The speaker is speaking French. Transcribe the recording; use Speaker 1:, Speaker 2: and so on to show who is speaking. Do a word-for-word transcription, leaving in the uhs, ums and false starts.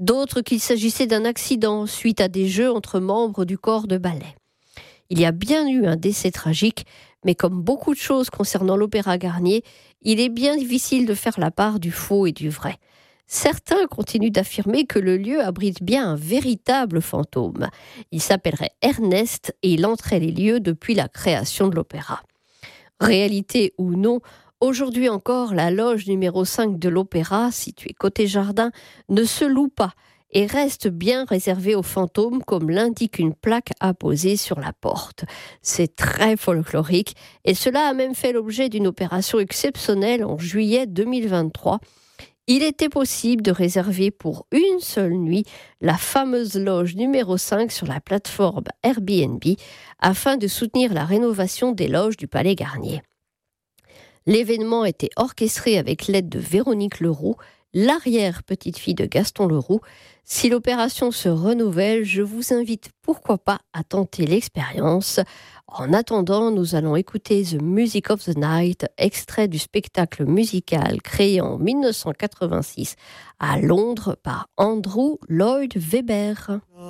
Speaker 1: d'autres qu'il s'agissait d'un accident suite à des jeux entre membres du corps de ballet. Il y a bien eu un décès tragique, mais comme beaucoup de choses concernant l'Opéra Garnier, il est bien difficile de faire la part du faux et du vrai. Certains continuent d'affirmer que le lieu abrite bien un véritable fantôme. Il s'appellerait Ernest et il entrait les lieux depuis la création de l'opéra. Réalité ou non, aujourd'hui encore, la loge numéro cinq de l'opéra, située côté jardin, ne se loue pas et reste bien réservée aux fantômes, comme l'indique une plaque apposée sur la porte. C'est très folklorique et cela a même fait l'objet d'une opération exceptionnelle en juillet deux mille vingt-trois. Il était possible de réserver pour une seule nuit la fameuse loge numéro cinq sur la plateforme Airbnb afin de soutenir la rénovation des loges du Palais Garnier. L'événement était orchestré avec l'aide de Véronique Leroux, l'arrière-petite-fille de Gaston Leroux. Si l'opération se renouvelle, je vous invite pourquoi pas à tenter l'expérience. En attendant, nous allons écouter The Music of the Night, extrait du spectacle musical créé en dix-neuf cent quatre-vingt-six à Londres par Andrew Lloyd Webber.